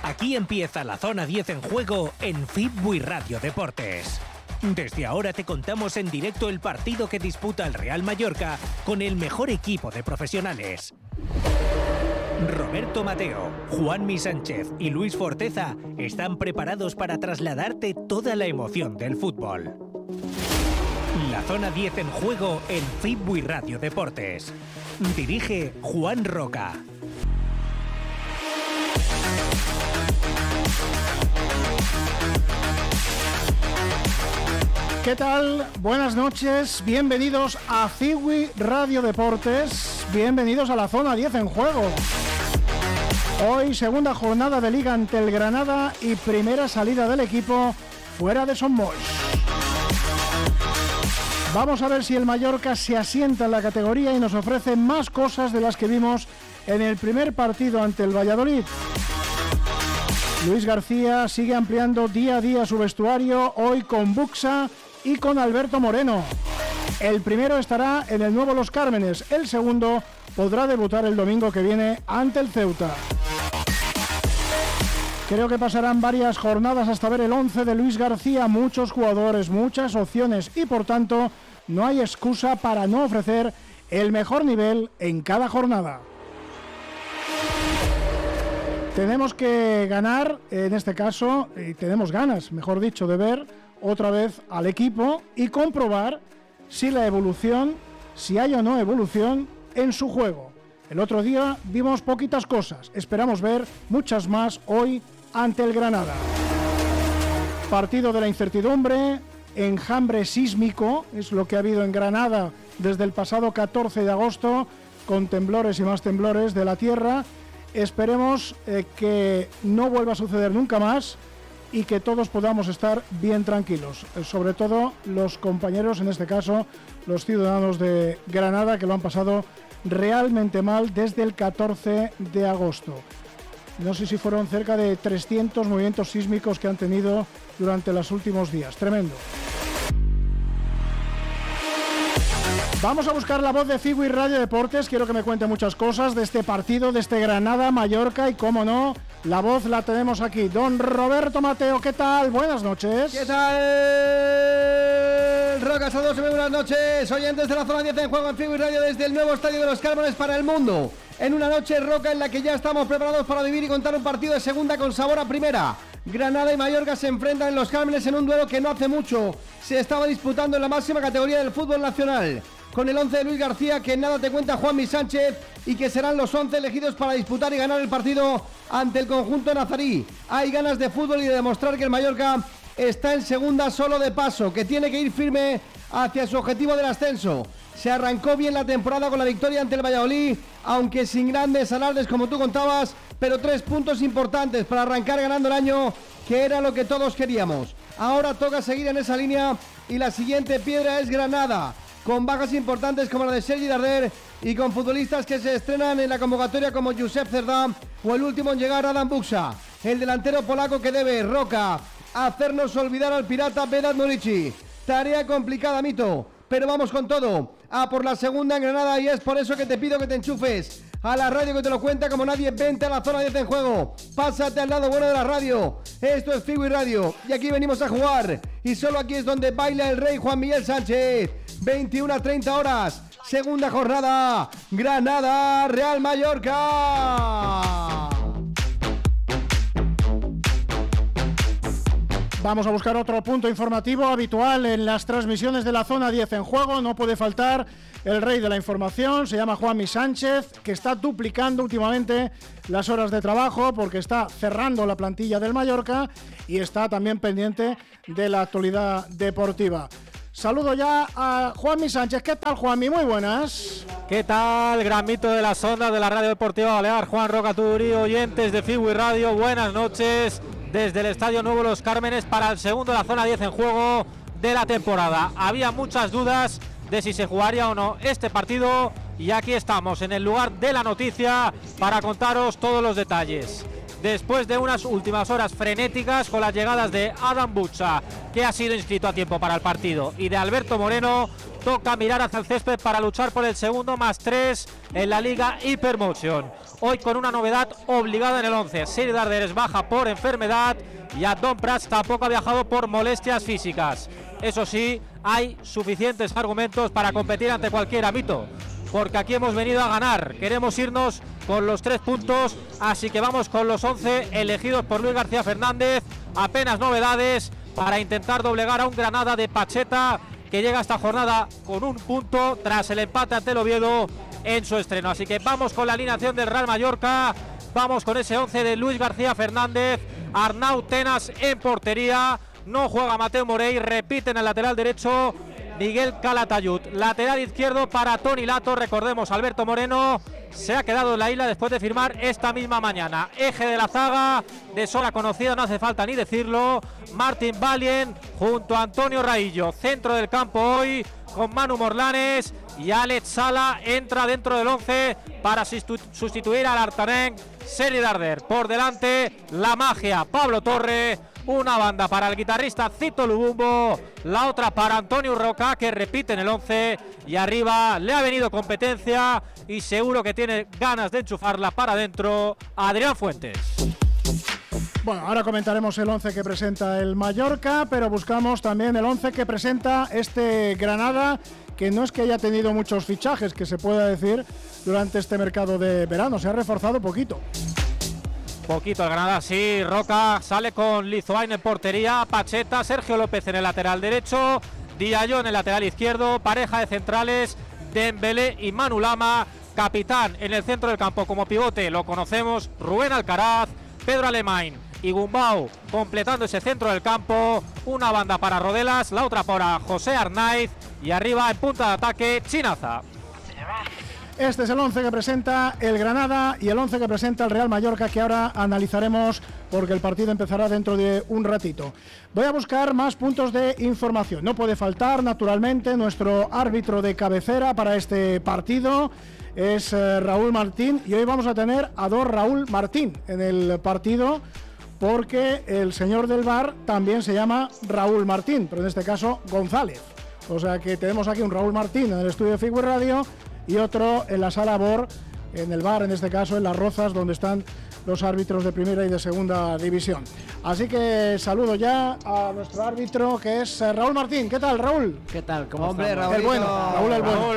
Aquí empieza la zona 10 en juego en Fitbuy Radio Deportes. Desde ahora te contamos en directo el partido que disputa el Real Mallorca con el mejor equipo de profesionales. Roberto Mateo, Juanmi Sánchez y Luis Forteza están preparados para trasladarte toda la emoción del fútbol. La zona 10 en juego en Fitbuy Radio Deportes. Dirige Juan Roca. ¿Qué tal? Buenas noches, bienvenidos a Fitbuy Radio Deportes, bienvenidos a la zona 10 en juego. Hoy segunda jornada de Liga ante el Granada y primera salida del equipo fuera de Son Moix. Vamos a ver si el Mallorca se asienta en la categoría y nos ofrece más cosas de las que vimos en el primer partido ante el Valladolid. Luis García sigue ampliando día a día su vestuario, hoy con Buxa y con Alberto Moreno. El primero estará en el nuevo Los Cármenes, el segundo podrá debutar el domingo que viene ante el Ceuta. Creo que pasarán varias jornadas hasta ver el 11 de Luis García, muchos jugadores, muchas opciones y por tanto no hay excusa para no ofrecer el mejor nivel en cada jornada. Tenemos que ganar, en este caso, y tenemos ganas, mejor dicho, de ver otra vez al equipo y comprobar si la evolución, si hay o no evolución en su juego. El otro día vimos poquitas cosas, esperamos ver muchas más hoy ante el Granada. Partido de la incertidumbre, enjambre sísmico, es lo que ha habido en Granada desde el pasado 14 de agosto, con temblores y más temblores de la tierra. Esperemos que no vuelva a suceder nunca más y que todos podamos estar bien tranquilos, sobre todo los compañeros, en este caso los ciudadanos de Granada, que lo han pasado realmente mal desde el 14 de agosto. No sé si fueron cerca de 300 movimientos sísmicos que han tenido durante los últimos días. Tremendo. Vamos a buscar la voz de Fitbuy Radio Deportes. Quiero que me cuente muchas cosas de este partido, de este Granada-Mallorca y, cómo no, la voz la tenemos aquí. Don Roberto Mateo, ¿qué tal? Buenas noches. ¿Qué tal? Roca, saludos y muy buenas noches. Oyentes de la zona 10 en juego en Fitbuy Radio desde el nuevo estadio de Los Cármenes para el mundo. En una noche, Roca, en la que ya estamos preparados para vivir y contar un partido de segunda con sabor a primera. Granada y Mallorca se enfrentan en Los Cármenes en un duelo que no hace mucho se estaba disputando en la máxima categoría del fútbol nacional. Con el 11 de Luis García, que nada te cuenta Juanmi Sánchez, y que serán los 11 elegidos para disputar y ganar el partido ante el conjunto nazarí. Hay ganas de fútbol y de demostrar que el Mallorca está en segunda solo de paso, que tiene que ir firme hacia su objetivo del ascenso. Se arrancó bien la temporada con la victoria ante el Valladolid, aunque sin grandes alardes como tú contabas, pero 3 puntos importantes para arrancar ganando el año, que era lo que todos queríamos. Ahora toca seguir en esa línea y la siguiente piedra es Granada, con bajas importantes como la de Sergi Darder y con futbolistas que se estrenan en la convocatoria como Josep Cerdá o el último en llegar, Adam Buxa, el delantero polaco que debe, Roca, hacernos olvidar al pirata Vedat Murici. Tarea complicada, Mito, pero vamos con todo, a por la segunda en Granada, y es por eso que te pido que te enchufes a la radio que te lo cuenta como nadie. Vente a la zona 10 en juego, pásate al lado bueno de la radio. Esto es Fitbuy Radio y aquí venimos a jugar, y solo aquí es donde baila el rey Juan Miguel Sánchez. 21:30 horas, segunda jornada, Granada, Real Mallorca. Vamos a buscar otro punto informativo habitual en las transmisiones de la zona 10 en juego. No puede faltar el rey de la información, se llama Juanmi Sánchez, que está duplicando últimamente las horas de trabajo porque está cerrando la plantilla del Mallorca y está también pendiente de la actualidad deportiva. Saludo ya a Juanmi Sánchez. ¿Qué tal, Juanmi? Muy buenas. ¿Qué tal? Gran mito de la sonda de la Radio Deportiva Balear, Juan Roca Turi, oyentes de Fitbuy Radio, buenas noches desde el Estadio Nuevo Los Cármenes para el segundo de la zona 10 en juego de la temporada. Había muchas dudas de si se jugaría o no este partido y aquí estamos en el lugar de la noticia para contaros todos los detalles. Después de unas últimas horas frenéticas con las llegadas de Adam Buxa, que ha sido inscrito a tiempo para el partido, y de Alberto Moreno, toca mirar hacia el césped para luchar por el segundo +3 en la Liga Hypermotion. Hoy con una novedad obligada en el 11. Siri Darder es baja por enfermedad y Adon Prats tampoco ha viajado por molestias físicas. Eso sí, hay suficientes argumentos para competir ante cualquier Mito, porque aquí hemos venido a ganar. Queremos irnos con los 3 puntos, así que vamos con los 11 elegidos por Luis García Fernández. Apenas novedades para intentar doblegar a un Granada de Pacheta, que llega a esta jornada con 1 punto tras el empate ante el Oviedo en su estreno. Así que vamos con la alineación del Real Mallorca, vamos con ese 11 de Luis García Fernández. Arnau Tenas en portería, no juega Mateu Morey, repite en el lateral derecho Miguel Calatayud. Lateral izquierdo para Toni Lato. Recordemos, Alberto Moreno se ha quedado en la isla después de firmar esta misma mañana. Eje de la zaga, de sobra conocida, no hace falta ni decirlo, Martín Valien junto a Antonio Raillo. Centro del campo hoy con Manu Morlanes, y Alex Sala entra dentro del 11 para sustituir al Artanenc Seri Darder. Por delante la magia Pablo Torre, una banda para el guitarrista Cito Lubumbo, la otra para Antonio Roca, que repite en el 11, y arriba le ha venido competencia y seguro que tiene ganas de enchufarla para adentro Adrián Fuentes. Bueno, ahora comentaremos el 11 que presenta el Mallorca, pero buscamos también el 11 que presenta este Granada, que no es que haya tenido muchos fichajes, que se pueda decir, durante este mercado de verano. Se ha reforzado poquito. Poquito el Granada, sí. Roca sale con Lizoain en portería, Pacheta, Sergio López en el lateral derecho, Diallo en el lateral izquierdo, pareja de centrales, Dembélé y Manu Lama. Capitán en el centro del campo como pivote, lo conocemos, Rubén Alcaraz, Pedro Alemán y Gumbau completando ese centro del campo. Una banda para Rodelas, la otra para José Arnaiz, y arriba en punta de ataque Chinaza. Este es el 11 que presenta el Granada y el 11 que presenta el Real Mallorca, que ahora analizaremos porque el partido empezará dentro de un ratito. Voy a buscar más puntos de información. No puede faltar, naturalmente, nuestro árbitro de cabecera para este partido. Es Raúl Martín, y hoy vamos a tener a 2 Raúl Martín en el partido, porque el señor del VAR también se llama Raúl Martín, pero en este caso González. O sea que tenemos aquí un Raúl Martín en el estudio de Figure Radio y otro en la sala BOR, en el VAR, en este caso en Las Rozas, donde están los árbitros de primera y de segunda división. Así que saludo ya a nuestro árbitro, que es Raúl Martín. ¿Qué tal, Raúl? ¿Qué tal? ¿Cómo Hombre, estamos? El bueno, Raúl el bueno.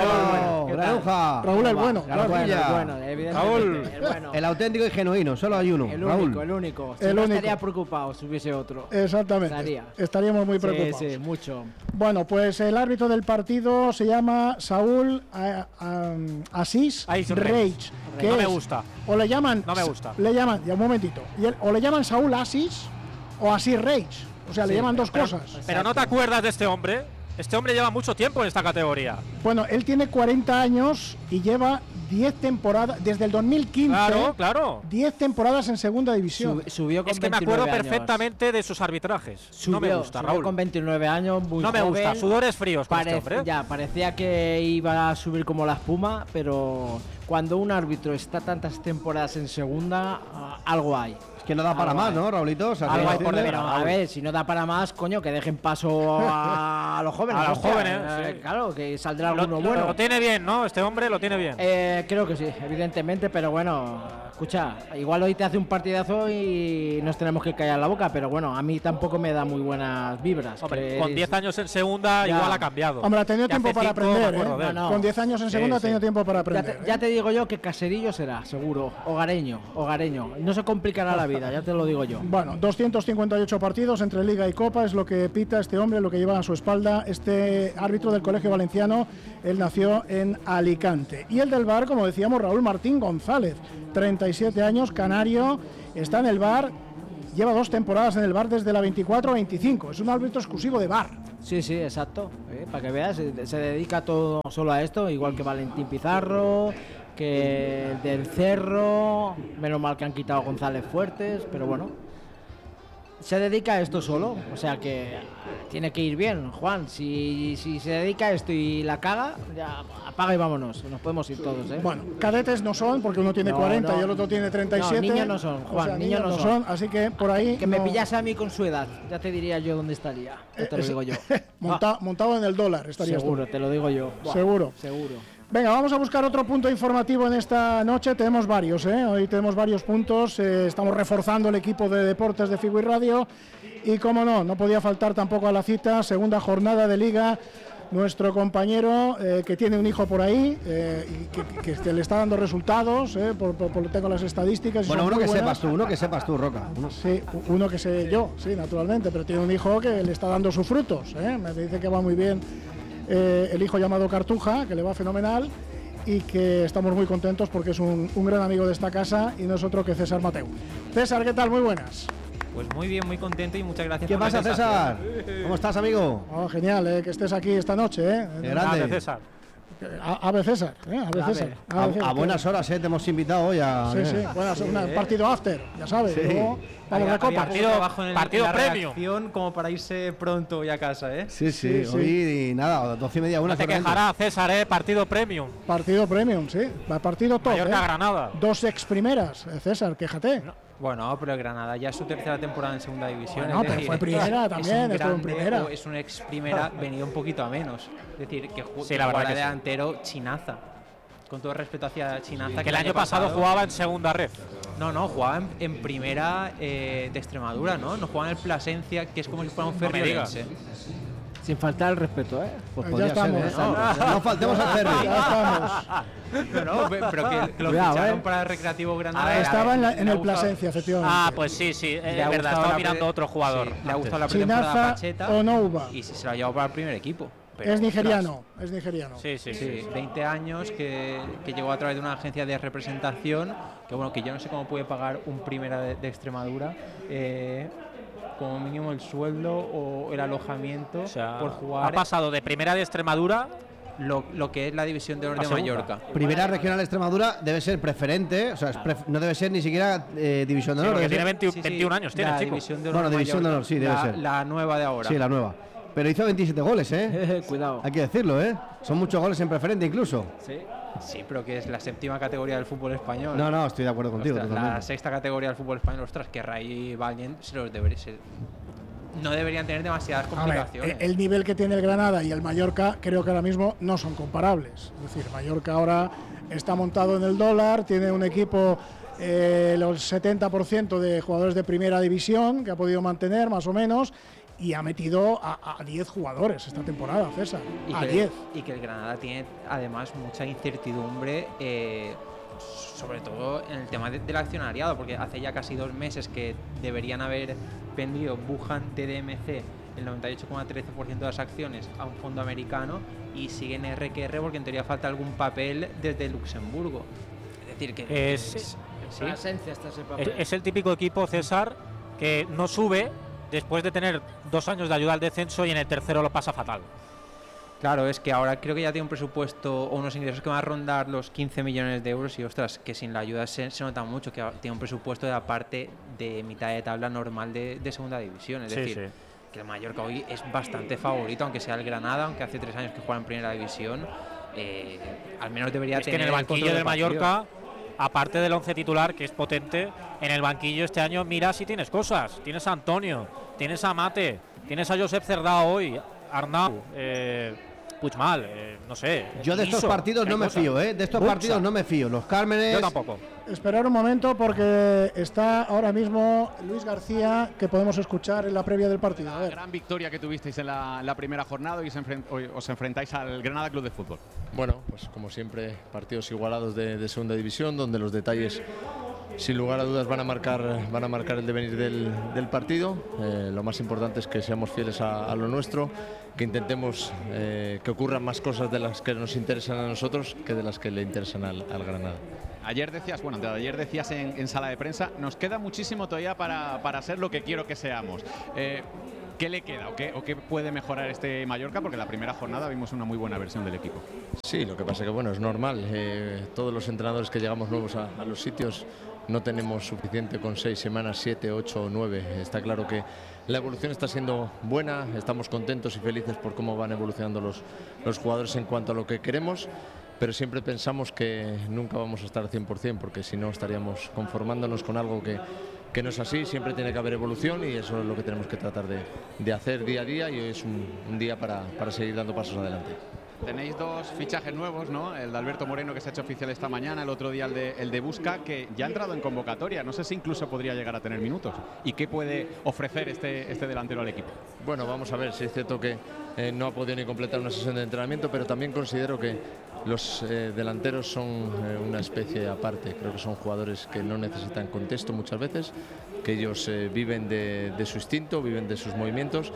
Raúl el bueno, claro. Evidentemente, el bueno. El auténtico y genuino, solo hay uno. El Raúl. único, el único. Si El no único. estaría preocupado si hubiese otro. Exactamente. Estaríamos muy preocupados. Sí, mucho. Bueno, pues el árbitro del partido se llama Saúl Asís Reich. No me gusta. O le llaman. No me gusta. Le llaman, ya un momentito. O le llaman Saúl Asís o Asís Reich. O sea, le llaman dos cosas. Pero no te acuerdas de este hombre. Este hombre lleva mucho tiempo en esta categoría. Bueno, él tiene 40 años y lleva 10 temporadas, desde el 2015. Claro. 10 temporadas en segunda división. Subió con 29 Es que me acuerdo años. perfectamente de sus arbitrajes. No me gusta, subió Raúl. con 29 años, muy No me joven. gusta, sudores fríos con este hombre. Ya, parecía que iba a subir como la espuma, pero cuando un árbitro está tantas temporadas en segunda, algo hay. Que no da para Algo más, hay. ¿no, Raulito? O sea, Algo que hay por decirle- detrás. Pero, a ver, si no da para más, coño, que dejen paso a los jóvenes. A los hostia, jóvenes, sí. Claro, que saldrá alguno Lo bueno. tiene bien, ¿no? Este hombre lo tiene bien. Creo que sí, evidentemente, pero bueno, escucha, igual hoy te hace un partidazo y nos tenemos que callar la boca, pero bueno, a mí tampoco me da muy buenas vibras. Hombre, que con es- 10 años en segunda Ya. igual ha cambiado. Hombre, ha tenido Ya tiempo hace para 5 me aprender, acuerdo de él. No. Con 10 años en segunda ha tenido tiempo para Ya aprender. te digo yo que Caserillo será, seguro, hogareño. No se complicará la vida, ya te lo digo yo. Bueno, 258 partidos entre Liga y Copa es lo que pita este hombre, lo que lleva a su espalda este árbitro del Colegio Valenciano. Él nació en Alicante. Y el del VAR, como decíamos, Raúl Martín González, 37 años, canario, está en el VAR, lleva 2 temporadas en el VAR desde la 24-25. Es un árbitro exclusivo de VAR. Sí, exacto. Para que veas, se dedica todo solo a esto, igual que Valentín Pizarro, que el del Cerro, menos mal que han quitado a González Fuertes, pero bueno. se dedica a esto solo, o sea que tiene que ir bien, Juan. Si se dedica a esto y la caga, ya apaga y vámonos, nos podemos ir todos, ¿eh? Bueno, cadetes no son, porque uno tiene 40 y el otro tiene 37. No, niños no son, Juan, o sea, niños no son. Así que por ahí... Que me pillase a mí con su edad, ya te diría yo dónde estaría, ya te lo digo yo. Montado en el dólar estarías Seguro, tú. te lo digo yo. Buah, Seguro. Seguro. Venga, vamos a buscar otro punto informativo en esta noche. Tenemos varios, hoy tenemos varios puntos. Estamos reforzando el equipo de deportes de Fibui Radio. Y como no podía faltar tampoco a la cita, segunda jornada de Liga. Nuestro compañero que tiene un hijo por ahí y que le está dando resultados, tengo las estadísticas. Bueno, uno que sepas tú, Roca. Sí, uno que sé yo, sí, naturalmente, pero tiene un hijo que le está dando sus frutos. Me dice que va muy bien el hijo llamado Cartuja, que le va fenomenal y que estamos muy contentos porque es un gran amigo de esta casa y no es otro que César Mateu. César, ¿qué tal? Muy buenas. Pues muy bien, muy contento y muchas gracias. ¿Qué pasa, César? ¿Cómo estás, amigo? Oh, genial, que estés aquí esta noche. Qué grande. César. Ave César, Ave César. A buenas horas, te hemos invitado hoy a... Sí, buenas, partido after, ya sabes. Sí. Luego vamos a copa. Partido en la premium. redacción como para irse pronto y a casa, ¿eh? Sí, hoy nada, 12:30, una. No te quejarás, César, partido premium. Partido premium, sí. Partido top. Mallorca-Granada. 2 ex primeras, César, quéjate. Bueno, pero el Granada ya es su tercera temporada en segunda división. Bueno, pero fue primera también, estuvo en primera. Es un ex primera venido un poquito a menos. Es decir, que la verdad que delantero Chinaza. Con todo respeto hacia Chinaza. Que el año pasado jugaba en segunda red. No, jugaba en primera de Extremadura, ¿no? No jugaba en el Plasencia, que es como si fuera un No me digas. ferriolense. Sin faltar el respeto, ¿eh? Pues Ya podría estamos. ser, No faltemos al Ferri. Ya estamos. No, pero que lo Cuidado, ficharon para el Recreativo Granada. Estaba en el Plasencia, efectivamente. Pues sí, es Le ha verdad, gustado estaba la mirando pre- otro jugador. Sí, le ha gustado la pretemporada Chinaza Pacheta o Nouba. y se lo ha llevado para el primer equipo. Pero, Es nigeriano, Sí. Sí, 20 años que llegó a través de una agencia de representación que yo no sé cómo puede pagar un primera de Extremadura, como mínimo el sueldo o el alojamiento O sea, por ha jugar pasado de primera de Extremadura. lo que es la división de honor A de segunda. Mallorca. Primera regional de Extremadura debe ser preferente, o sea, no debe ser ni siquiera división de honor. Porque debe tiene ser- 21 años, tiene, la chico. división de honor Bueno, división de Mallorca, honor, sí, debe ser. la nueva de ahora. Sí, la nueva. Pero hizo 27 goles, Cuidado. Hay que decirlo, Son muchos goles en preferente incluso. Sí, pero que es la séptima categoría del fútbol español. No, estoy de acuerdo contigo. Ostras, la totalmente. sexta categoría del fútbol español, ostras, que Ray Valiant no deberían tener demasiadas A ver, complicaciones. el nivel que tiene el Granada y el Mallorca creo que ahora mismo no son comparables. Es decir, Mallorca ahora está montado en el dólar, tiene un equipo, los 70% de jugadores de primera división que ha podido mantener más o menos y ha metido a 10 jugadores esta temporada, César. A 10. Y que el Granada tiene además mucha incertidumbre, sobre todo en el tema del accionariado, porque hace ya casi 2 meses que deberían haber vendido Wuhan TDMC el 98,13% de las acciones a un fondo americano y siguen RQR porque en teoría falta algún papel desde Luxemburgo. Es decir, que Es La esencia está ese papel. Es el típico equipo, César, que no sube después de tener 2 años de ayuda al descenso y en el tercero lo pasa fatal. Claro, es que ahora creo que ya tiene un presupuesto o unos ingresos que van a rondar los 15 millones de euros y ostras, que sin la ayuda se nota mucho, que tiene un presupuesto de aparte de mitad de tabla normal de segunda división. Es decir, que el Mallorca hoy es bastante favorito, aunque sea el Granada, aunque hace 3 años que juega en primera división, al menos debería Es que tener en el banquillo control del partido. Mallorca, aparte del 11 titular, que es potente, en el banquillo este año mira si tienes cosas. Tienes a Antonio, tienes a Mate, tienes a Josep Cerdao hoy, Arnau, Puigmal, no sé. Yo de estos Iso, partidos hay no me cosas. fío, De estos Buxa. partidos no me fío. Los Cármenes. Yo tampoco. Esperar un momento porque está ahora mismo Luis García, que podemos escuchar en la previa del partido. A La ver. gran victoria que tuvisteis en la primera jornada y hoy os enfrentáis al Granada Club de Fútbol. Bueno, pues como siempre, partidos igualados de segunda división, donde los detalles, sin lugar a dudas, van a marcar el devenir del partido. Lo más importante es que seamos fieles a lo nuestro, que intentemos que ocurran más cosas de las que nos interesan a nosotros que de las que le interesan al Granada. Ayer decías, en sala de prensa, nos queda muchísimo todavía para ser lo que quiero que seamos. ¿Qué le queda o qué puede mejorar este Mallorca? Porque la primera jornada vimos una muy buena versión del equipo. Sí, lo que pasa que bueno, es normal. Todos los entrenadores que llegamos nuevos a los sitios no tenemos suficiente con 6 semanas, 7, 8 o 9. Está claro que la evolución está siendo buena, estamos contentos y felices por cómo van evolucionando los jugadores en cuanto a lo que queremos, pero siempre pensamos que nunca vamos a estar al 100%, porque si no estaríamos conformándonos con algo que no es así. Siempre tiene que haber evolución y eso es lo que tenemos que tratar de hacer día a día, y hoy es un día para seguir dando pasos adelante. Tenéis 2 fichajes nuevos, ¿no? El de Alberto Moreno, que se ha hecho oficial esta mañana, el otro día el de Busca, que ya ha entrado en convocatoria. No sé si incluso podría llegar a tener minutos. ¿Y qué puede ofrecer este delantero al equipo? Bueno, vamos a ver, si es cierto que no ha podido ni completar una sesión de entrenamiento, pero también considero que los delanteros son una especie aparte. Creo que son jugadores que no necesitan contexto muchas veces, que ellos viven de su instinto, viven de sus movimientos,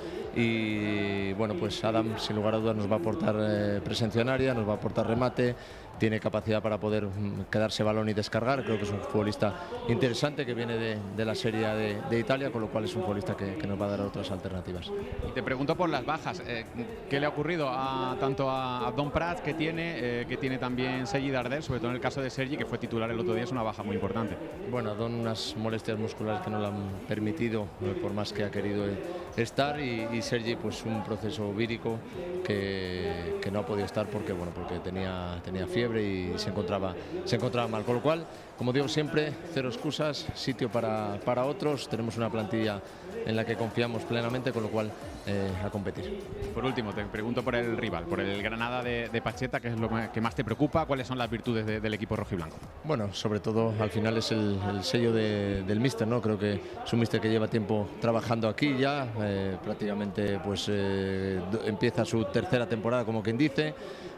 y bueno, pues Adam sin lugar a dudas nos va a aportar presencia en área, nos va a aportar remate, tiene capacidad para poder quedarse balón y descargar. Creo que es un futbolista interesante que viene de la Serie A de Italia, con lo cual es un futbolista que nos va a dar otras alternativas. Y te pregunto por las bajas, ¿qué le ha ocurrido tanto a Don Prats, que tiene también Sergi Darder, sobre todo en el caso de Sergi, que fue titular el otro día? Es una baja muy importante. Bueno, a Don unas molestias musculares que no le han permitido, por más que ha querido estar, y Sergi pues un proceso vírico que no ha podido estar porque tenía fiebre y se encontraba mal, con lo cual, como digo siempre, cero excusas, sitio para otros. Tenemos una plantilla en la que confiamos plenamente, con lo cual a competir. Por último, te pregunto por el rival, por el Granada de Pacheta, que es lo que más te preocupa. ¿Cuáles son las virtudes del equipo rojiblanco? Bueno, sobre todo al final es el sello del míster, ¿no? Creo que es un míster que lleva tiempo trabajando aquí ya, prácticamente pues empieza su tercera temporada, como quien dice.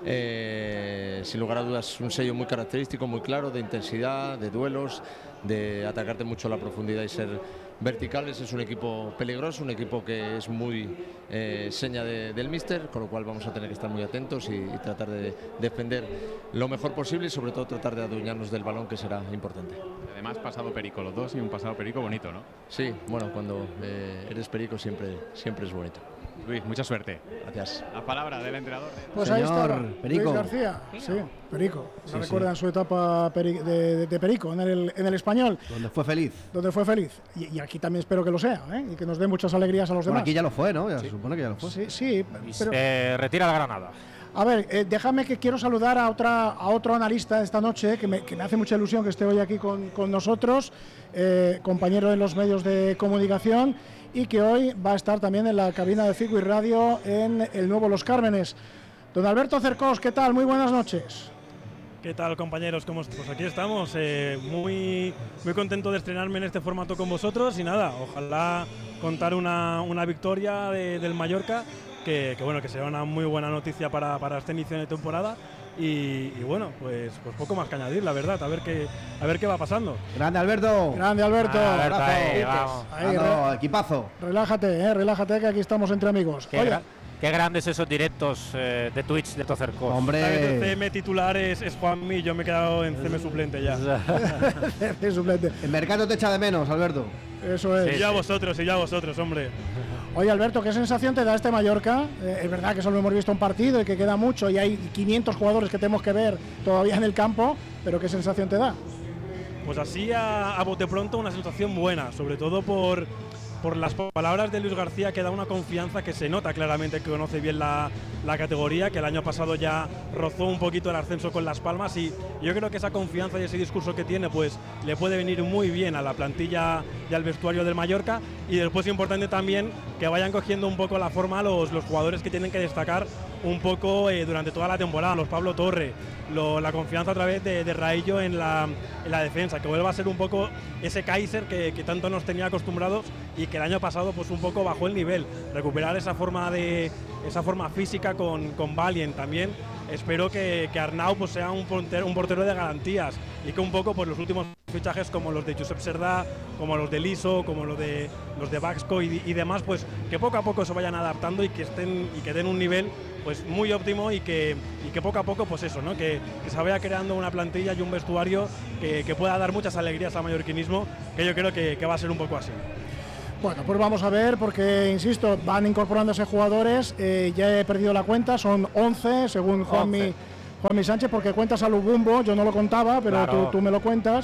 Sin lugar a dudas, un sello muy característico, muy claro, de intensidad, de duelos, de atacarte mucho a la profundidad y ser verticales. Es un equipo peligroso, un equipo que es muy seña del míster, con lo cual vamos a tener que estar muy atentos y tratar de defender lo mejor posible, y sobre todo tratar de adueñarnos del balón, que será importante. Además, pasado perico los dos, y un pasado perico bonito, ¿no? Sí, bueno, cuando eres perico siempre es bonito. Luis, mucha suerte. Gracias. La palabra del entrenador. Pues Señor ahí está Perico. Luis García. Sí, Perico. Sí, recuerdan su etapa de Perico en el Español. Donde fue feliz. Donde fue feliz. Y aquí también espero que lo sea, ¿eh? Y que nos dé muchas alegrías a los demás. Aquí ya lo fue, ¿no? Se supone que ya lo fue. Sí, pero... retira la Granada. A ver, déjame, que quiero saludar a otro analista esta noche, que me hace mucha ilusión que esté hoy aquí con nosotros, compañero en los medios de comunicación, y que hoy va a estar también en la cabina de Figui Radio en el nuevo Los Cármenes. Don Alberto Cercós, ¿qué tal? Muy buenas noches. ¿Qué tal, compañeros? Pues aquí estamos, muy contento de estrenarme en este formato con vosotros, y nada, ojalá contar una victoria del Mallorca, que será una muy buena noticia para este inicio de temporada. Y bueno, pues poco más que añadir, la verdad, a ver qué va pasando. Grande Alberto. Grande Alberto. Vamos. Equipazo. Relájate, que aquí estamos entre amigos. Qué grandes esos directos de Twitch de Tocercos. Hombre. El CM titular es Juanmi, yo me he quedado en CM suplente ya. CM suplente. El mercado te echa de menos, Alberto. Eso es. Y ya vosotros, hombre. Oye, Alberto, ¿qué sensación te da este Mallorca? Es verdad que solo hemos visto un partido y que queda mucho y hay 500 jugadores que tenemos que ver todavía en el campo, pero ¿qué sensación te da? Pues así a bote pronto una sensación buena, sobre todo por las palabras de Luis García, que da una confianza, que se nota claramente que conoce bien la categoría, que el año pasado ya rozó un poquito el ascenso con Las Palmas, y yo creo que esa confianza y ese discurso que tiene pues le puede venir muy bien a la plantilla y al vestuario del Mallorca. Y después, importante también, que vayan cogiendo un poco la forma los jugadores que tienen que destacar un poco durante toda la temporada, los Pablo Torre, la confianza a través de Raillo en la defensa, que vuelva a ser un poco ese Kaiser que tanto nos tenía acostumbrados y que el año pasado pues un poco bajó el nivel. Recuperar esa forma física con Valient también. Espero que Arnau pues sea un portero de garantías, y que un poco pues los últimos fichajes, como los de Josep Serdá, como los de Liso, como los de Baxco y demás, pues que poco a poco se vayan adaptando y que den un nivel pues muy óptimo, y que poco a poco pues eso, ¿no? Que se vaya creando una plantilla y un vestuario que pueda dar muchas alegrías al mallorquinismo, que yo creo que va a ser un poco así. Bueno, pues vamos a ver, porque insisto, van incorporándose jugadores, ya he perdido la cuenta, son 11 según Juanmi Sánchez, porque cuentas a Lubumbo, yo no lo contaba, pero claro, tú me lo cuentas.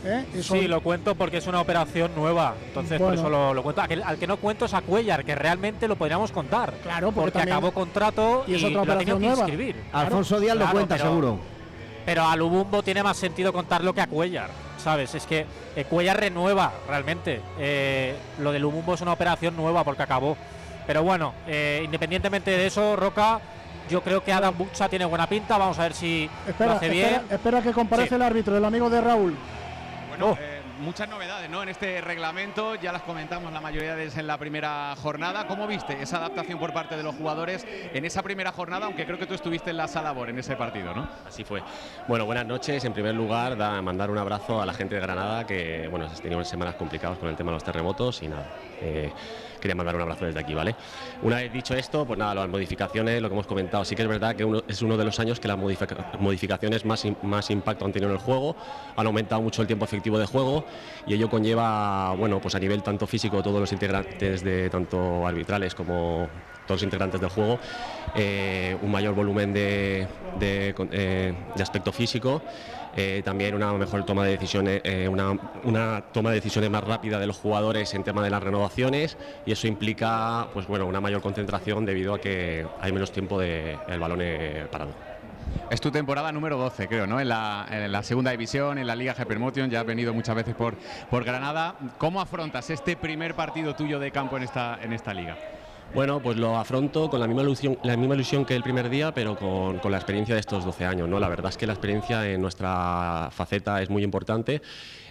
Sí, lo cuento porque es una operación nueva, entonces por eso lo cuento. Al que no cuento es a Cuellar, que realmente lo podríamos contar. Claro, porque acabó contrato y es otra operación nueva. Inscribir. Alfonso Díaz lo cuenta, seguro. Pero a Lubumbo tiene más sentido contarlo que a Cuellar, ¿sabes? Es que Cuellar renueva realmente. Lo de Lubumbo es una operación nueva porque acabó. Pero bueno, independientemente de eso, Roca, yo creo que Adam Buxa tiene buena pinta. Vamos a ver si lo hace bien. Espera que comparece el árbitro, el amigo de Raúl. Bueno, muchas novedades, ¿no? En este reglamento, ya las comentamos la mayoría de ellas en la primera jornada. ¿Cómo viste esa adaptación por parte de los jugadores en esa primera jornada? Aunque creo que tú estuviste en la sala BOR en ese partido, ¿no? Así fue. Bueno, buenas noches. En primer lugar, mandar un abrazo a la gente de Granada, que bueno, has tenido semanas complicadas con el tema de los terremotos y nada. Quería mandar un abrazo desde aquí, ¿vale? Una vez dicho esto, pues nada, las modificaciones, lo que hemos comentado, sí que es verdad que es uno de los años que las modificaciones más impacto han tenido en el juego, han aumentado mucho el tiempo efectivo de juego y ello conlleva, bueno, pues a nivel tanto físico, todos los integrantes de tanto arbitrales como todos los integrantes del juego, un mayor volumen de aspecto físico. También una mejor toma de decisiones, una toma de decisiones más rápida de los jugadores en tema de las renovaciones, y eso implica, pues bueno, una mayor concentración debido a que hay menos tiempo del balón parado. Es tu temporada número 12, creo, ¿no? En la segunda división, en la Liga Hypermotion, ya has venido muchas veces por Granada. ¿Cómo afrontas este primer partido tuyo de campo en esta liga? Bueno, pues lo afronto con la misma ilusión que el primer día, pero con la experiencia de estos 12 años, ¿no? La verdad es que la experiencia en nuestra faceta es muy importante.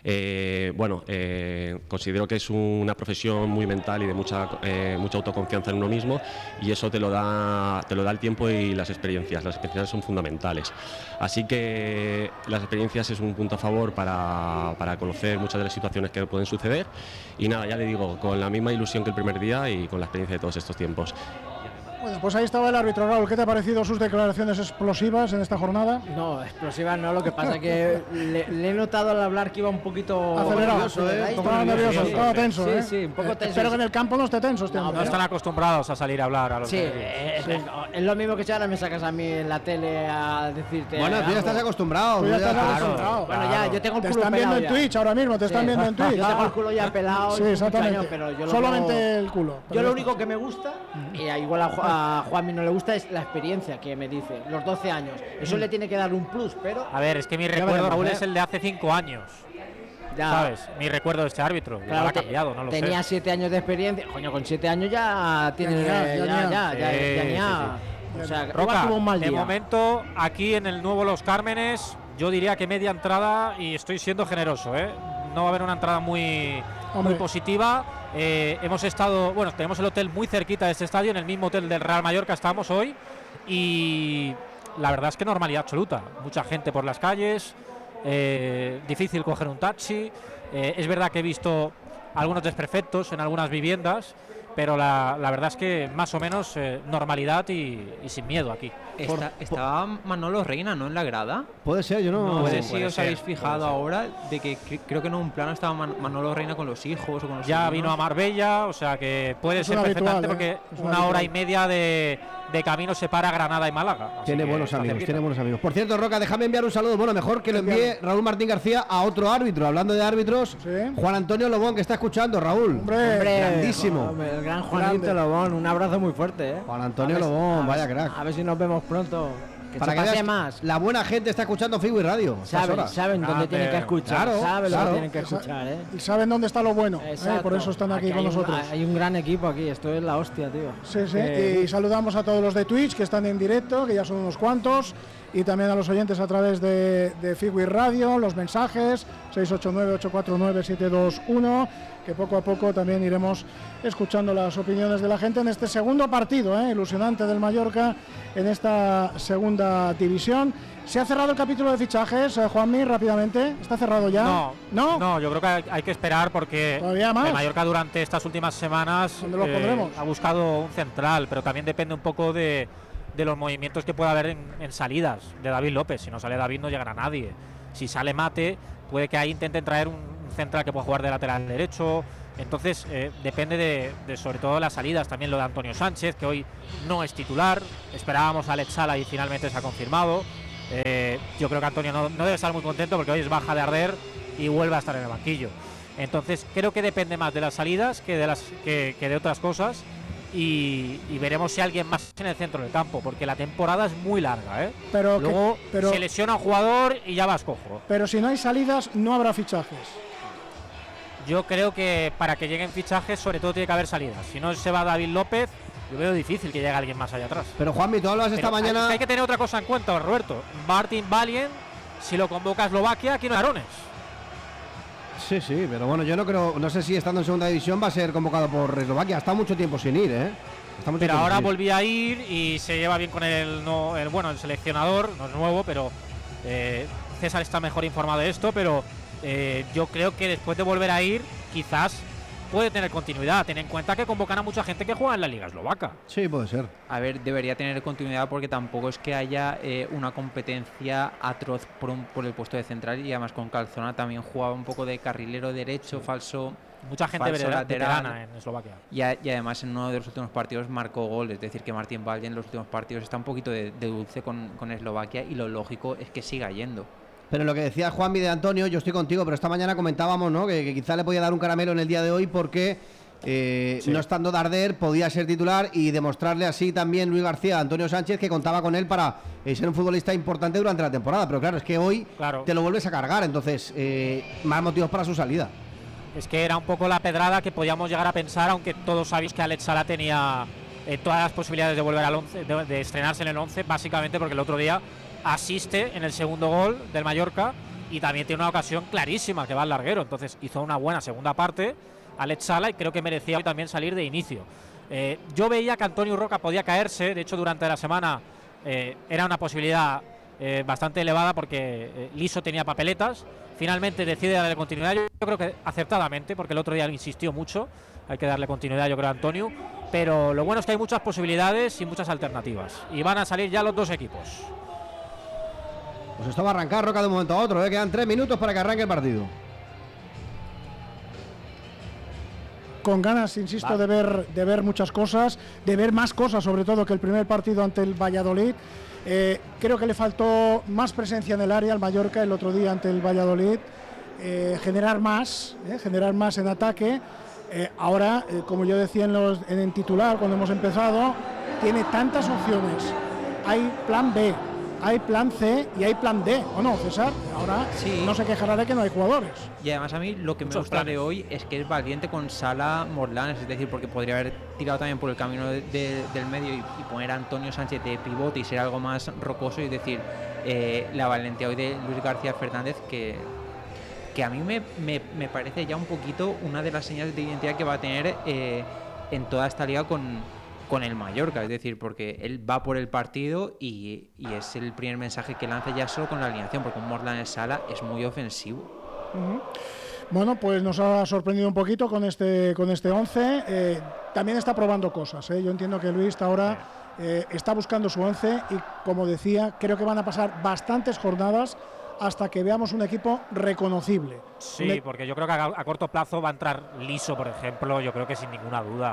Considero que es una profesión muy mental y de mucha autoconfianza en uno mismo, y eso te lo da el tiempo y las experiencias. Las experiencias son fundamentales. Así que las experiencias es un punto a favor para conocer muchas de las situaciones que pueden suceder. Y nada, ya le digo, con la misma ilusión que el primer día y con la experiencia de todos estos tiempos. Bueno, pues ahí estaba el árbitro. Raúl, ¿qué te ha parecido sus declaraciones explosivas en esta jornada? No, explosivas no, lo que pasa es que le he notado al hablar que iba un poquito acelerado, estaba nervioso, estaba tenso. Sí, un poco tenso. Espero que en el campo no esté tenso. No están acostumbrados a salir a hablar a los es lo mismo que si ahora me sacas a mí en la tele a decirte. Bueno, tú ya estás acostumbrado. Tú ya estás acostumbrado. Bueno, ya, yo tengo el culo pelado. Te están viendo en Twitch ahora mismo, te están viendo en Twitch. Yo tengo el culo ya pelado. Sí, exactamente. Solamente el culo. Yo lo único que me gusta, y igual a Juanmi no le gusta, es la experiencia que me dice, los 12 años. Eso le tiene que dar un plus, pero... A ver, es que mi recuerdo, Raúl, es el de hace 5 años. Ya. ¿Sabes? Mi recuerdo de este árbitro. Claro, ha cambiado, no lo sé. Tenía 7 años de experiencia. Coño, con 7 años ya tiene... Ya. O sea, Roca, tuvo un mal día. De momento, aquí en el nuevo Los Cármenes, yo diría que media entrada, y estoy siendo generoso, ¿eh? No va a haber una entrada muy positiva. Hemos estado, bueno, tenemos el hotel muy cerquita de este estadio, en el mismo hotel del Real Mallorca estamos hoy, y la verdad es que normalidad absoluta. Mucha gente por las calles, difícil coger un taxi. Es verdad que he visto algunos desperfectos en algunas viviendas, pero la verdad es que más o menos normalidad y sin miedo aquí. Estaba Manolo Reina, ¿no?, en la grada. Puede ser, yo no sé si os habéis fijado ahora de que creo que en un plano estaba Manolo Reina con los hijos o con los ya hermanos. Vino a Marbella, o sea que puede ser perfectamente, porque una hora y media de camino separa Granada y Málaga. Tiene buenos amigos, Por cierto, Roca, déjame enviar un saludo. Bueno, mejor que lo envíe Raúl Martín García a otro árbitro. Hablando de árbitros, Juan Antonio Lobón, que está escuchando, Raúl. Hombre, grandísimo. El gran Juanito Lobón, un abrazo muy fuerte, Juan Antonio Lobón, vaya crack. A ver si nos vemos pronto. Para que veas más. La buena gente está escuchando Fibui Radio. Saben dónde tienen que escuchar. Saben lo que tienen que escuchar, Y saben dónde está lo bueno. Por eso están aquí con nosotros. Hay un gran equipo aquí. Esto es la hostia, tío. Sí. Y saludamos a todos los de Twitch que están en directo, que ya son unos cuantos. Y también a los oyentes a través de Fibui Radio, los mensajes 689-849-721, que poco a poco también iremos escuchando las opiniones de la gente en este segundo partido, ilusionante del Mallorca en esta segunda división. ¿Se ha cerrado el capítulo de fichajes, Juanmi, rápidamente? ¿Está cerrado ya? No, yo creo que hay que esperar, porque ¿todavía más? El Mallorca durante estas últimas semanas ha buscado un central, pero también depende un poco de los movimientos que pueda haber en salidas de David López. Si no sale David, no llegará nadie. Si sale Mate, puede que ahí intenten traer un central que pueda jugar de lateral derecho. Entonces depende de sobre todo de las salidas. También lo de Antonio Sánchez, que hoy no es titular. Esperábamos a Alex Sala y finalmente se ha confirmado. Yo creo que Antonio no debe estar muy contento, porque hoy es baja de Arder y vuelve a estar en el banquillo. Entonces creo que depende más de las salidas que de otras cosas, y veremos si alguien más en el centro del campo, porque la temporada es muy larga, ¿eh? Luego se lesiona un jugador y ya vas cojo. Pero si no hay salidas, no habrá fichajes. Yo creo que para que lleguen fichajes, sobre todo tiene que haber salidas. Si no se va David López, yo veo difícil que llegue alguien más allá atrás. Pero Juanmi, tú hablabas esta mañana. Hay que tener otra cosa en cuenta, Roberto. Martin Valien, si lo convoca a Eslovaquia, aquí no hay varones. Sí, pero bueno, yo no sé si estando en segunda división va a ser convocado por Eslovaquia. Ha estado mucho tiempo sin ir, ¿eh? Pero ahora volvía a ir y se lleva bien con el seleccionador, no es nuevo, pero César está mejor informado de esto, pero yo creo que después de volver a ir, quizás puede tener continuidad. Ten en cuenta que convocan a mucha gente que juega en la Liga Eslovaca. Sí, puede ser. A ver, debería tener continuidad porque tampoco es que haya una competencia atroz por el puesto de central, y además con Calzona también jugaba un poco de carrilero derecho, falso. Mucha gente veterana en Eslovaquia. Y además en uno de los últimos partidos marcó gol, es decir, que Martin Valien en los últimos partidos está un poquito de dulce con Eslovaquia, y lo lógico es que siga yendo. Pero lo que decía Juanmi de Antonio, yo estoy contigo, pero esta mañana comentábamos, ¿no?, que quizá le podía dar un caramelo en el día de hoy porque no estando Darder podía ser titular y demostrarle así también Luis García a Antonio Sánchez que contaba con él para ser un futbolista importante durante la temporada. Pero claro, es que hoy te lo vuelves a cargar, entonces más motivos para su salida. Es que era un poco la pedrada que podíamos llegar a pensar, aunque todos sabéis que Alex Sala tenía todas las posibilidades de volver al 11, de estrenarse en el 11, básicamente porque el otro día asiste en el segundo gol del Mallorca y también tiene una ocasión clarísima que va al larguero. Entonces hizo una buena segunda parte Alex Sala y creo que merecía hoy también salir de inicio. Yo veía que Antonio Roca podía caerse, de hecho durante la semana era una posibilidad bastante elevada porque Liso tenía papeletas. Finalmente decide darle continuidad, yo creo que acertadamente, porque el otro día insistió mucho. Hay que darle continuidad, yo creo, a Antonio, pero lo bueno es que hay muchas posibilidades y muchas alternativas y van a salir ya los dos equipos. Pues esto va a arrancar, Roca, de un momento a otro, quedan 3 minutos para que arranque el partido. Con ganas, insisto, de ver muchas cosas, de ver más cosas, sobre todo que el primer partido ante el Valladolid. Creo que le faltó más presencia en el área al Mallorca el otro día ante el Valladolid, generar más en ataque. Ahora, como yo decía en el titular cuando hemos empezado, tiene tantas opciones. Hay plan B, hay plan C y hay plan D, ¿o no, César? Ahora sí. No se quejará de que no hay jugadores. Y además a mí lo que me gusta de hoy es que es valiente con Sala Morlanes, es decir, porque podría haber tirado también por el camino del medio y poner a Antonio Sánchez de pivote y ser algo más rocoso, y decir, la valentía hoy de Luis García Fernández que a mí me parece ya un poquito una de las señales de identidad que va a tener en toda esta liga con el Mallorca, es decir, porque él va por el partido y es el primer mensaje que lanza ya solo con la alineación, porque un Morlanes Sala es muy ofensivo. Bueno, pues nos ha sorprendido un poquito con este 11. También está probando cosas, Yo entiendo que Luis ahora está buscando su 11 y, como decía, creo que van a pasar bastantes jornadas hasta que veamos un equipo reconocible. Sí, porque yo creo que a corto plazo va a entrar Liso, por ejemplo, yo creo que sin ninguna duda.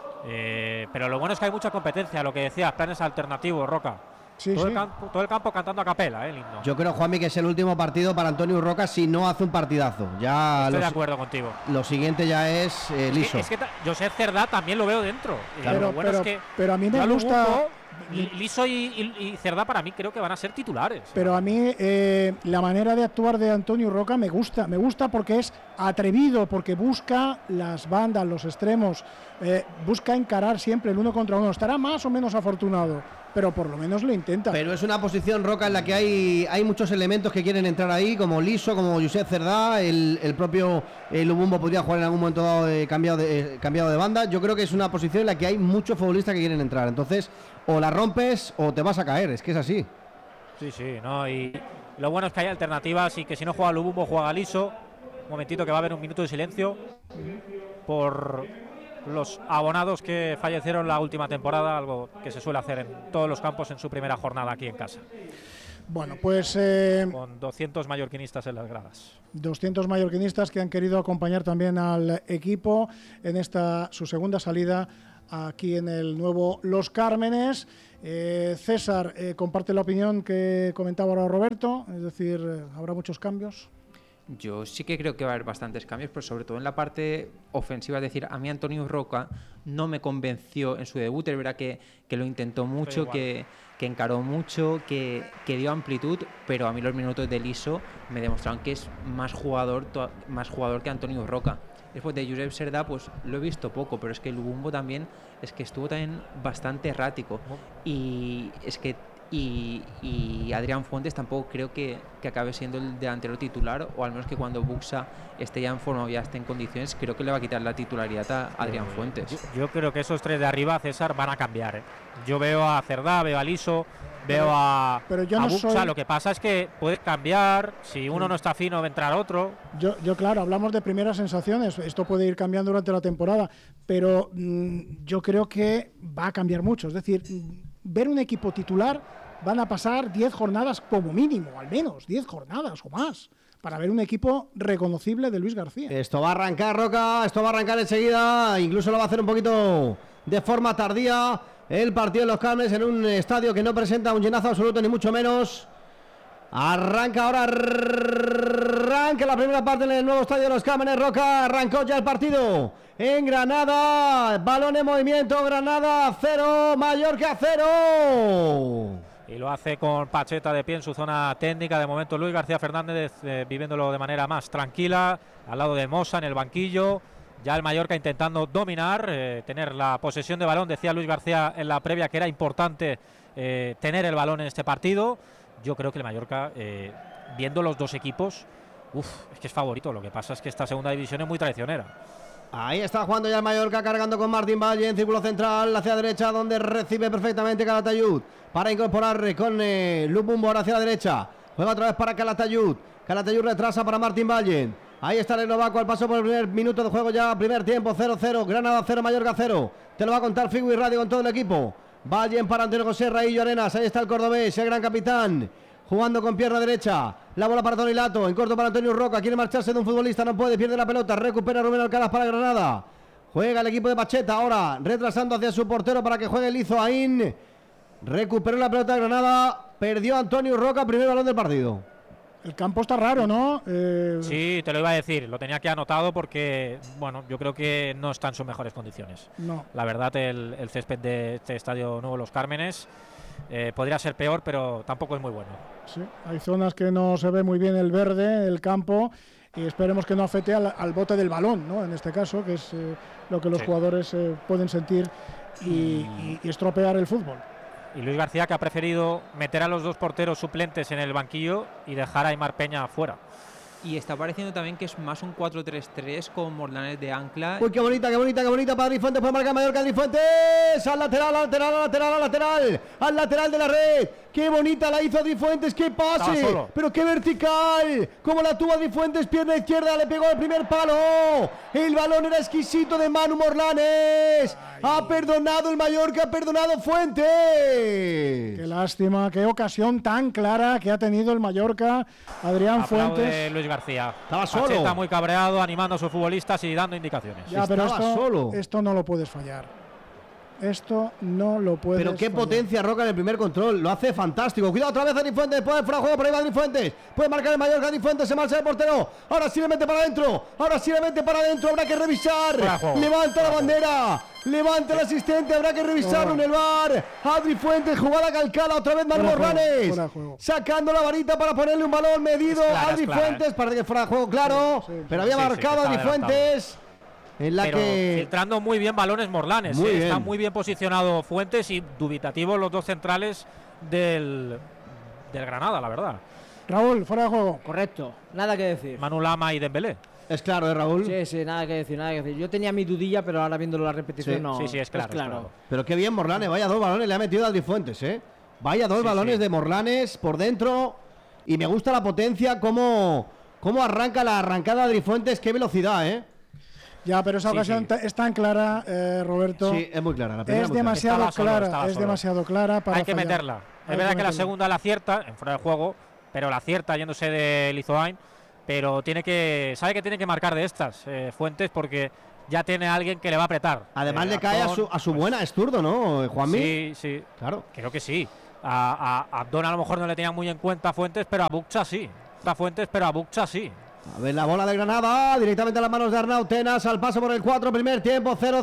Pero lo bueno es que hay mucha competencia, lo que decías, planes alternativos, Roca. Sí, todo el campo cantando a capela, el himno. Yo creo, Juanmi, que es el último partido para Antonio Roca si no hace un partidazo. Ya estoy de acuerdo contigo. Lo siguiente ya es Liso. Es que Josep Cerdá también lo veo dentro. Claro, pero a mí me gusta... Liso y Cerdá para mí creo que van a ser titulares. Pero a mí la manera de actuar de Antonio Roca me gusta porque es atrevido, porque busca las bandas, los extremos, busca encarar siempre el uno contra uno. Estará más o menos afortunado, pero por lo menos lo intenta. Pero es una posición, Roca, en la que hay muchos elementos que quieren entrar ahí, como Liso, como Josep Cerdá, el propio Lubumbo podría jugar en algún momento dado cambiado de banda. Yo creo que es una posición en la que hay muchos futbolistas que quieren entrar. Entonces, o la rompes o te vas a caer, es que es así. Sí, no, y lo bueno es que hay alternativas y que si no juega Lubumbo, juega Liso. Un momentito que va a haber un minuto de silencio por los abonados que fallecieron la última temporada, algo que se suele hacer en todos los campos en su primera jornada aquí en casa. Bueno, pues... con 200 mallorquinistas en las gradas. 200 mallorquinistas que han querido acompañar también al equipo en su segunda salida aquí en el nuevo Los Cármenes. César, comparte la opinión que comentaba ahora Roberto, es decir, ¿habrá muchos cambios? Yo sí que creo que va a haber bastantes cambios, pero sobre todo en la parte ofensiva. Es decir, a mí Antonio Roca no me convenció en su debut. Es verdad que lo intentó mucho, que encaró mucho, que dio amplitud, pero a mí los minutos de Liso me demostraron que es más jugador que Antonio Roca. Después de Josep Serdà, pues lo he visto poco, pero es que Lubumbo también es que estuvo también bastante errático. Y es que y Adrián Fuentes tampoco creo que acabe siendo el delantero titular, o al menos que cuando Buxa esté ya en forma o ya esté en condiciones, creo que le va a quitar la titularidad a Adrián Fuentes. Yo creo que esos tres de arriba, César, van a cambiar. Yo veo a Cerdà, veo a Liso, veo a Buxa. Lo que pasa es que puedes cambiar, si uno no está fino va a entrar otro. Yo claro, hablamos de primeras sensaciones, esto puede ir cambiando durante la temporada, pero yo creo que va a cambiar mucho. Es decir, ver un equipo titular van a pasar 10 jornadas como mínimo, al menos 10 jornadas o más, para ver un equipo reconocible de Luis García. Esto va a arrancar, Roca, esto va a arrancar enseguida, incluso lo va a hacer un poquito de forma tardía el partido de los Cármenes en un estadio que no presenta un llenazo absoluto ni mucho menos. Arranca ahora, arranca la primera parte en el nuevo estadio de los Cármenes. Roca, arrancó ya el partido en Granada, balón en movimiento, Granada 0, Mallorca 0. Y lo hace con Pacheta de pie en su zona técnica. De momento Luis García Fernández viviéndolo de manera más tranquila, al lado de Mosa en el banquillo. Ya el Mallorca intentando dominar, tener la posesión de balón. Decía Luis García en la previa que era importante tener el balón en este partido. Yo creo que el Mallorca, viendo los dos equipos, es que es favorito. Lo que pasa es que esta segunda división es muy traicionera. Ahí está jugando ya el Mallorca, cargando con Martín Valle en círculo central hacia la derecha, donde recibe perfectamente Calatayud para incorporar con Lubumbo ahora hacia la derecha. Juega otra vez para Calatayud. Calatayud retrasa para Martín Valle. Ahí está el eslovaco al paso por el primer minuto de juego ya. Primer tiempo, 0-0. Granada 0, Mallorca 0. Te lo va a contar Figui Radio con todo el equipo. Valle para Antonio José Raillo Arenas. Ahí está el cordobés, el gran capitán. Jugando con pierna derecha, la bola para Toni Lato, en corto para Antonio Roca, quiere marcharse de un futbolista, no puede, pierde la pelota, recupera Rubén Alcaraz para Granada, juega el equipo de Pacheta, ahora retrasando hacia su portero para que juegue Lizo Aín, recuperó la pelota de Granada, perdió Antonio Roca, primer balón del partido. El campo está raro, ¿no? Sí, te lo iba a decir, lo tenía aquí anotado porque, bueno, yo creo que no está en sus mejores condiciones. No. La verdad, el césped de este estadio nuevo Los Cármenes podría ser peor, pero tampoco es muy bueno. Sí, hay zonas que no se ve muy bien el verde, el campo, y esperemos que no afecte al bote del balón, ¿no? En este caso, que es lo que los jugadores pueden sentir y estropear el fútbol. Y Luis García, que ha preferido meter a los dos porteros suplentes en el banquillo y dejar a Aimar Peña fuera. Y está pareciendo también que es más un 4-3-3 con Morlanes de ancla. Uy, qué bonita para Adri Fuentes, puede marcar Mallorca, Adri Fuentes, al lateral de la red. Qué bonita la hizo Adri Fuentes, qué pase, pero qué vertical, como la tuvo Adri Fuentes, pierna izquierda, le pegó el primer palo. El balón era exquisito de Manu Morlanes. Ha perdonado el Mallorca, ha perdonado Fuentes. Qué lástima, qué ocasión tan clara que ha tenido el Mallorca. Adrián Fuentes. Luis García. Estaba solo. Está muy cabreado, animando a sus futbolistas y dando indicaciones. Ya, pero solo. Esto no lo puedes fallar. Esto no lo puedes Pero qué fallar. potencia Roca en el primer control. Lo hace fantástico. Cuidado otra vez Adri Fuentes. Puede fuera de juego, por ahí va Adri Fuentes. Puede marcar el Mallorca. Adri Fuentes se marcha el portero. Ahora sí le mete para adentro. Habrá que revisar. Levanta la bandera. Levanta el asistente. Habrá que revisarlo en el VAR. Adri Fuentes, jugada calcada. Otra vez Manu Morlanes. Sacando la varita para ponerle un balón medido. Adri Fuentes. Parece que fuera de juego, claro. Pero había marcado Adri Fuentes. Pero filtrando muy bien balones Morlanes. Está muy bien posicionado Fuentes y dubitativos los dos centrales del Granada, la verdad. Raúl, fuera de juego. Correcto, nada que decir. Manu Lama y Dembélé. Es claro, Raúl. Sí, nada que decir. Yo tenía mi dudilla, pero ahora viéndolo la repetición no. Sí, es claro. Pero qué bien Morlanes, vaya dos balones le ha metido a Adri Fuentes, Vaya dos balones de Morlanes por dentro. Y me gusta la potencia, cómo arranca la arrancada de Adri Fuentes, qué velocidad, Ya, pero esa ocasión es tan clara, Roberto. Sí, es muy clara. Es demasiado clara para Hay que meterla. Es verdad que la segunda la acierta, en fuera de juego, pero la acierta yéndose de Lizoain. Pero sabe que tiene que marcar de estas Fuentes porque ya tiene a alguien que le va a apretar. Además le cae a su buena, es zurdo, ¿no, Juanmi? Sí. Claro. Creo que sí. A Abdón a lo mejor no le tenían muy en cuenta Fuentes, pero a Buxa sí. A Fuentes, pero a Buxa sí. A ver la bola de Granada, directamente a las manos de Arnau Tenas, al paso por el 4, primer tiempo, 0-0